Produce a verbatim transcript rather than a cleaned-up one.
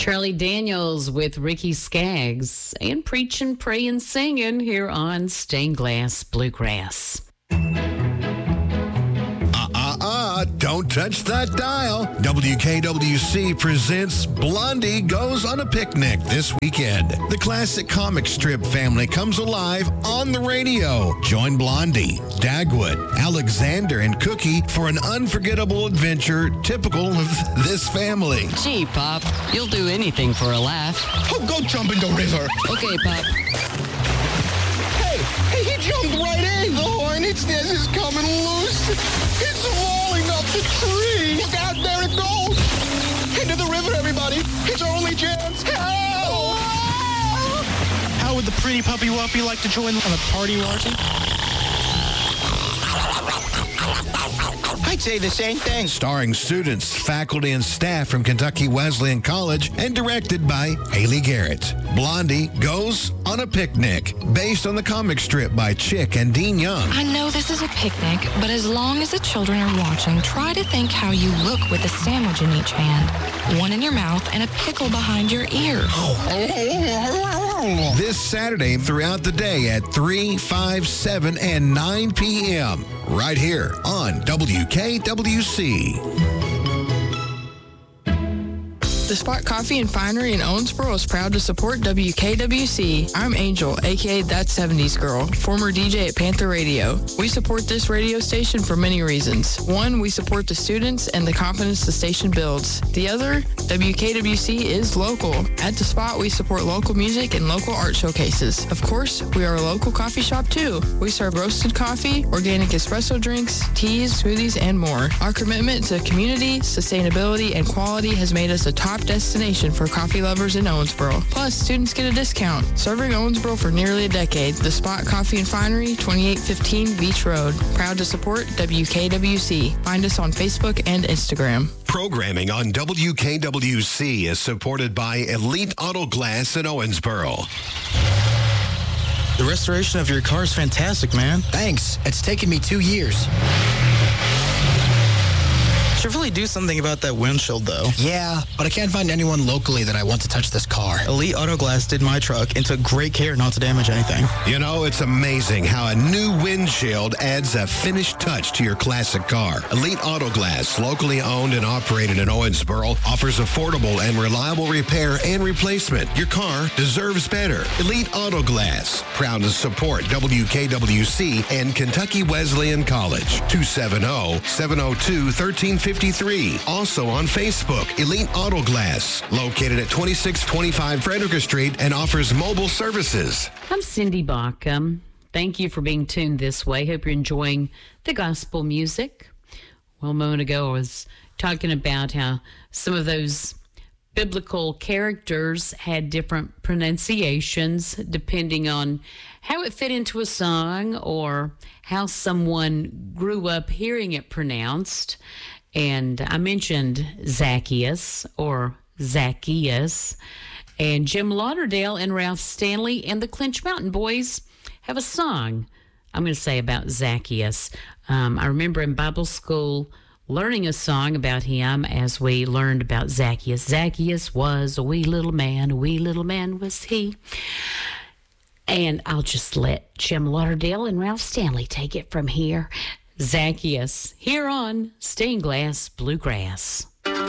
Charlie Daniels with Ricky Skaggs and Preachin', Prayin', Singin' here on Stained Glass Bluegrass. Uh-uh, don't touch that dial. W K W C presents Blondie Goes on a Picnic this weekend. The classic comic strip family comes alive on the radio. Join Blondie, Dagwood, Alexander, and Cookie for an unforgettable adventure typical of this family. Gee, Pop, you'll do anything for a laugh. Oh, go jump in the river. Okay, Pop. Hey, hey, he jumped right in. The hornet's nest is coming loose. It's falling off the tree. Look out, there it goes. Into the river, everybody. It's our only chance. Help! How would the pretty puppy wuppy like to join on the party, Marty? I'd say the same thing. Starring students, faculty, and staff from Kentucky Wesleyan College and directed by Haley Garrett. Blondie Goes on a Picnic, based on the comic strip by Chick and Dean Young. I know this is a picnic, but as long as the children are watching, try to think how you look with a sandwich in each hand, one in your mouth, and a pickle behind your ear. This Saturday throughout the day at three, five, seven, and nine p.m. right here on W K W C. The Spot Coffee and Finery in Owensboro is proud to support W K W C. I'm Angel, a k a. That seventies Girl, former D J at Panther Radio. We support this radio station for many reasons. One, we support the students and the confidence the station builds. The other, W K W C is local. At The Spot, we support local music and local art showcases. Of course, we are a local coffee shop too. We serve roasted coffee, organic espresso drinks, teas, smoothies, and more. Our commitment to community, sustainability, and quality has made us a top destination for coffee lovers in Owensboro. Plus, students get a discount. Serving Owensboro for nearly a decade, The Spot Coffee and Finery, twenty-eight fifteen Beach Road. Proud to support W K W C. Find us on Facebook and Instagram. Programming on W K W C is supported by Elite Auto Glass in Owensboro. The restoration of your car is fantastic, man. Thanks. It's taken me two years. Should really do something about that windshield, though. Yeah, but I can't find anyone locally that I want to touch this car. Elite Auto Glass did my truck and took great care not to damage anything. You know, it's amazing how a new windshield adds a finished touch to your classic car. Elite Auto Glass, locally owned and operated in Owensboro, offers affordable and reliable repair and replacement. Your car deserves better. Elite Auto Glass, proud to support W K W C and Kentucky Wesleyan College. two seven zero, seven zero two, one three five three. Also on Facebook, Elite Auto Glass, located at twenty-six twenty-five Frederica Street and offers mobile services. I'm Cindy Bach. Um, thank you for being tuned this way. Hope you're enjoying the gospel music. Well, a moment ago, I was talking about how some of those biblical characters had different pronunciations depending on how it fit into a song or how someone grew up hearing it pronounced. And I mentioned Zacchaeus or Zacchaeus, and Jim Lauderdale and Ralph Stanley and the Clinch Mountain Boys have a song, I'm going to say, about Zacchaeus. Um, I remember in Bible school learning a song about him as we learned about Zacchaeus. Zacchaeus was a wee little man, a wee little man was he. And I'll just let Jim Lauderdale and Ralph Stanley take it from here. Zacchaeus, here on Stained Glass Bluegrass.